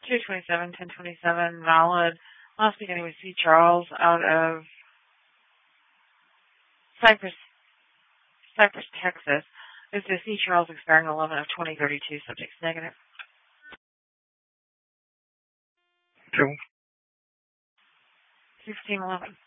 227-1027, valid. Last beginning with C. Charles out of Cypress, Texas. This is C. Charles expiring 11 of 2032, subjects negative. 2. 1611.